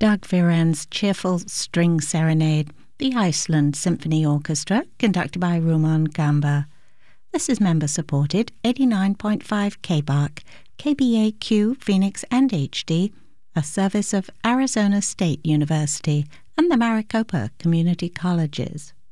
Doug Viren's cheerful string serenade, the Iceland Symphony Orchestra, conducted by Ruman Gamba. This is member-supported 89.5 KBAQ, KBAQ, Phoenix and HD, a service of Arizona State University and the Maricopa Community Colleges.